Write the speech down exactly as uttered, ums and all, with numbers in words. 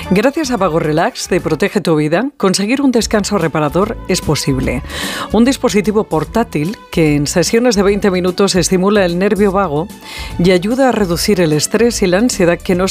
Gracias a Vago Relax de Protege tu Vida, conseguir un descanso reparador es posible. Un dispositivo portátil que en sesiones de veinte minutos estimula el nervio vago y ayuda a reducir el estrés y la ansiedad que nos